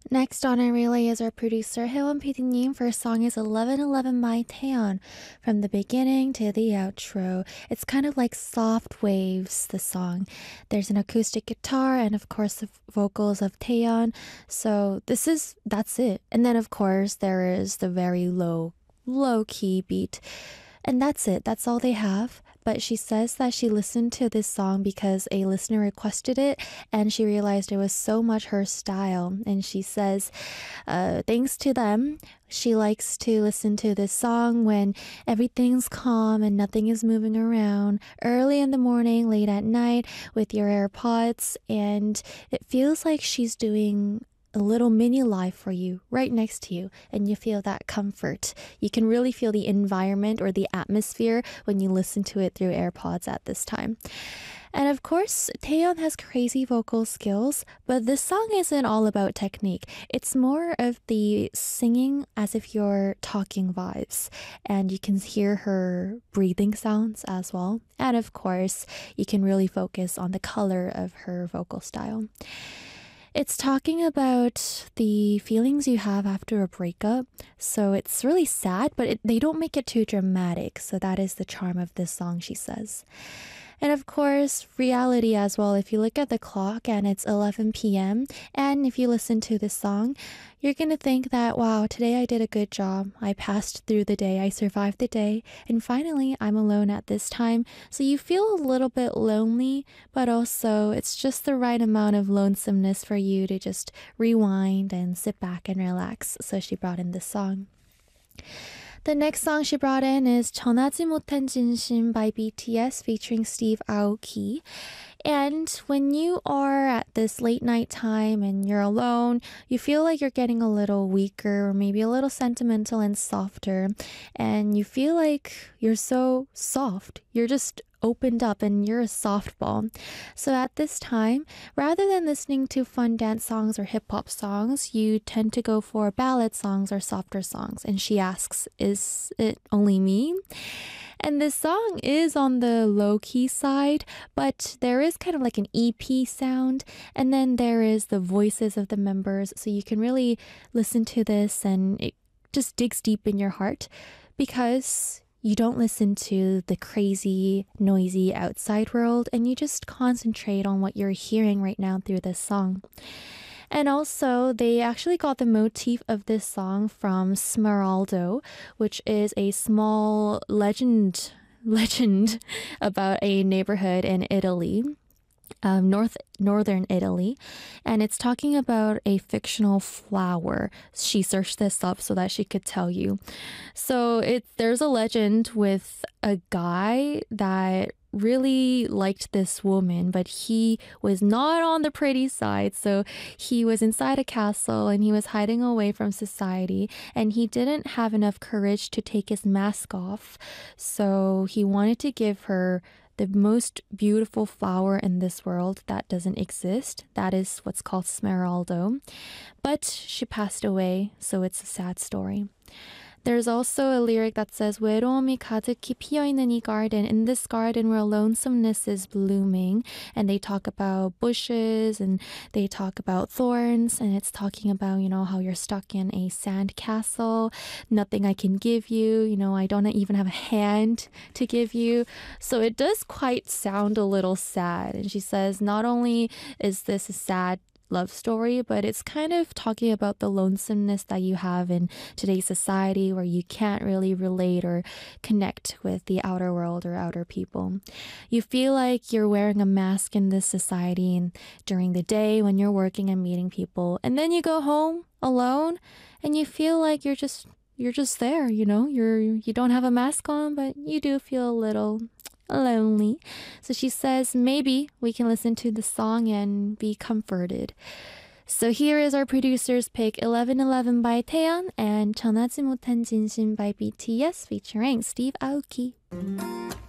Next on our relay is our producer Haewon PD님. First song is 1111 by Taeyeon. From the beginning to the outro, it's kind of like soft waves, the song. There's an acoustic guitar and of course the vocals of Taeyeon. So that's it. And then of course there is the very low key beat. And that's it. That's all they have. But she says that she listened to this song because a listener requested it and she realized it was so much her style. And she says, thanks to them, she likes to listen to this song when everything's calm and nothing is moving around, early in the morning, late at night, with your AirPods. And it feels like she's doing a little mini life for you right next to you, and you feel that comfort. You can really feel the environment or the atmosphere when you listen to it through AirPods at this time. And of course, Taeyeon has crazy vocal skills, but this song isn't all about technique. It's more of the singing as if you're talking vibes, and you can hear her breathing sounds as well. And of course, you can really focus on the color of her vocal style. It's talking about the feelings you have after a breakup. So it's really sad, but they don't make it too dramatic. So that is the charm of this song, she says. And of course, reality as well. If you look at the clock and it's 11 p.m. and if you listen to this song, you're going to think that, wow, today I did a good job. I passed through the day. I survived the day. And finally, I'm alone at this time. So you feel a little bit lonely, but also it's just the right amount of lonesomeness for you to just rewind and sit back and relax. So she brought in this song. The next song she brought in is 전하지 못한 진심 by BTS featuring Steve Aoki. And when you are at this late night time and you're alone, you feel like you're getting a little weaker or maybe a little sentimental and softer. And you feel like you're so soft. You're just opened up and you're a softball. So at this time, rather than listening to fun dance songs or hip hop songs, you tend to go for ballad songs or softer songs. And she asks, is it only me? And this song is on the low-key side, but there is kind of like an EP sound, and then there is the voices of the members, so you can really listen to this and it just digs deep in your heart because you don't listen to the crazy, noisy outside world, and you just concentrate on what you're hearing right now through this song. And also, they actually got the motif of this song from Smeraldo, which is a small legend about a neighborhood in Italy. Northern Italy, and it's talking about a fictional flower. She searched this up so that she could tell you. So there's a legend with a guy that really liked this woman, but he was not on the pretty side. So he was inside a castle and he was hiding away from society, and he didn't have enough courage to take his mask off. So he wanted to give her the most beautiful flower in this world that doesn't exist. That is what's called Smeraldo. But she passed away, so it's a sad story. There's also a lyric that says 외로움이 가득히 피어있는 이 garden. In this garden where lonesomeness is blooming. And they talk about bushes and they talk about thorns. And it's talking about, how you're stuck in a sand castle. Nothing I can give you. I don't even have a hand to give you. So it does quite sound a little sad. And she says not only is this a sad love story, but it's kind of talking about the lonesomeness that you have in today's society where you can't really relate or connect with the outer world or outer people. You feel like you're wearing a mask in this society and during the day when you're working and meeting people, and then you go home alone and you feel like you're just there, you don't have a mask on, but you do feel a little lonely. So she says maybe we can listen to the song and be comforted. So here is our producer's pick, 1111 by Taeyeon and 전하지 못한 진심 by BTS featuring Steve Aoki.